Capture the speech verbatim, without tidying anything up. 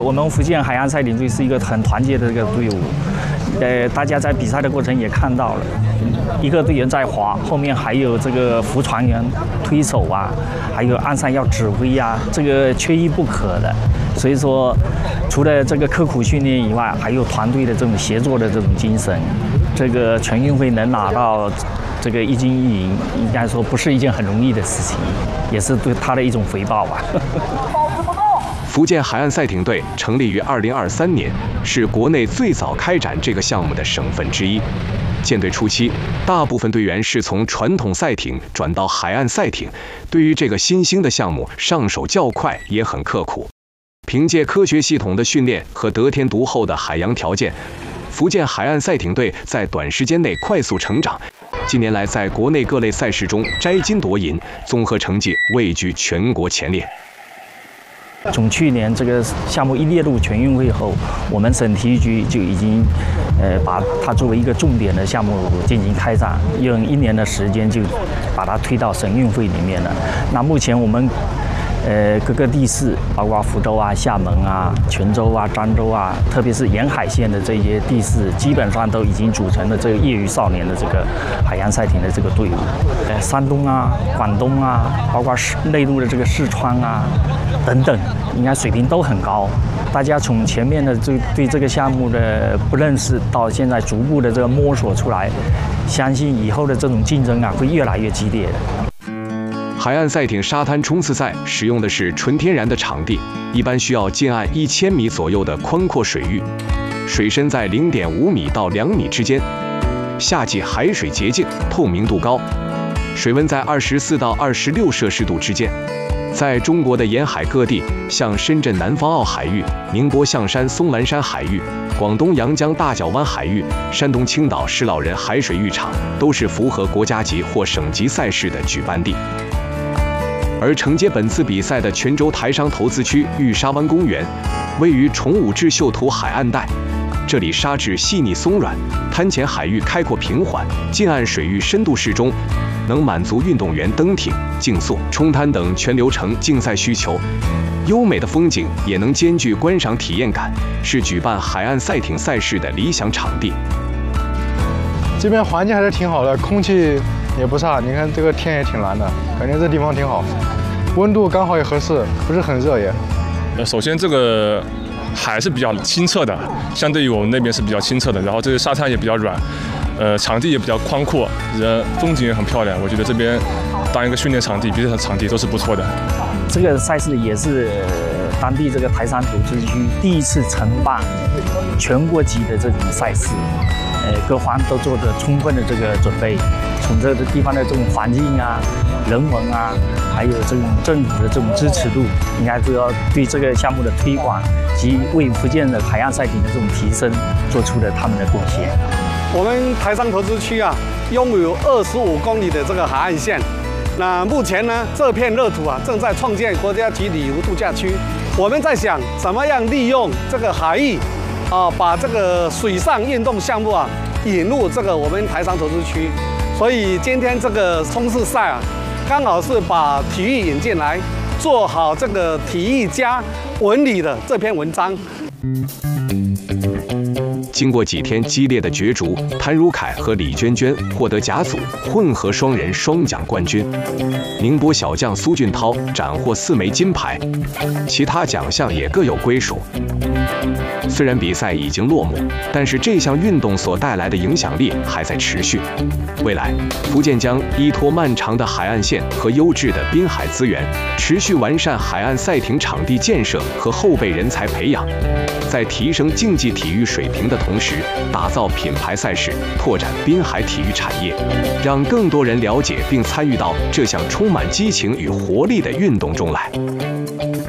我们福建海岸赛艇队是一个很团结的这个队伍，呃，大家在比赛的过程也看到了，一个队员在划，后面还有这个扶船员、推手啊，还有岸上要指挥啊，这个缺一不可的。所以说，除了这个刻苦训练以外，还有团队的这种协作的这种精神。这个全运会能拿到这个一金一银，应该说不是一件很容易的事情，也是对他的一种回报吧。 福建海岸赛艇队成立于二零二三年，是国内最早开展这个项目的省份之一。建队初期，大部分队员是从传统赛艇转到海岸赛艇，对于这个新兴的项目上手较快，也很刻苦。凭借科学系统的训练和得天独厚的海洋条件，福建海岸赛艇队在短时间内快速成长。近年来，在国内各类赛事中摘金夺银，综合成绩位居全国前列。 从去年这个项目一列入全运会后，我们省体育局就已经，呃，把它作为一个重点的项目进行开展，用一年的时间就把它推到省运会里面了。那目前我们，呃，各个地市，包括福州啊、厦门啊、泉州啊、漳州啊，特别是沿海线的这些地市，基本上都已经组成了这个业余少年的这个海洋赛艇的这个队伍。呃，山东啊、广东啊，包括内陆的这个四川啊。等等，应该水平都很高。大家从前面的对对这个项目的不认识，到现在逐步的这个摸索出来，相信以后的这种竞争啊会越来越激烈的。 海岸赛艇沙滩冲刺赛使用的是纯天然的场地，一般需要近岸一千米左右的宽阔水域，水深在零点五米到两米之间。夏季海水洁净，透明度高，水温在二十四到二十六摄氏度之间。在中国的沿海各地，像深圳南方澳海域、宁波象山松兰山海域、广东阳江大角湾海域、山东青岛石老人海水浴场，都是符合国家级或省级赛事的举办地。而承接本次比赛的泉州台商投资区玉沙湾公园，位于崇武至秀图海岸带，这里沙质细腻松软，滩前海域开阔平缓，近岸水域深度适中，能满足运动员登艇、竞速、冲滩等全流程竞赛需求。优美的风景也能兼具观赏体验感，是举办海岸赛艇赛事的理想场地。 这边环境还是挺好的，空气也不差，你看这个天也挺蓝的，感觉这地方挺好，温度刚好也合适，不是很热也。 呃，首先这个海是比较清澈的，相对于我们那边是比较清澈的，然后这个沙滩也比较软。呃，场地也比较宽阔，人风景也很漂亮。我觉得这边当一个训练场地、比赛场地都是不错的。 这个赛事也是当地这个台山投资区第一次承办全国级的这种赛事，呃，各方都做着充分的这个准备，从这个地方的这种环境啊、人文啊，还有这种政府的这种支持度，应该都要对这个项目的推广及为福建的海岸赛艇的这种提升做出了他们的贡献。 我们台商投资区啊，拥有二十五公里的这个海岸线。那目前呢，这片热土啊，正在创建国家级旅游度假区。我们在想，怎么样利用这个海域，啊，把这个水上运动项目啊，引入这个我们台商投资区。所以今天这个冲刺赛啊，刚好是把体育引进来，做好这个体育加文理的这篇文章。 经过几天激烈的角逐，谭如凯和李娟娟获得甲组混合双人双奖冠军，宁波小将苏俊涛斩获四枚金牌，其他奖项也各有归属。虽然比赛已经落幕，但是这项运动所带来的影响力还在持续。未来，福建将依托漫长的海岸线和优质的滨海资源，持续完善海岸赛艇场地建设和后备人才培养，在提升竞技体育水平的同时，打造品牌赛事，拓展滨海体育产业，让更多人了解并参与到这项充满激情与活力的运动中来。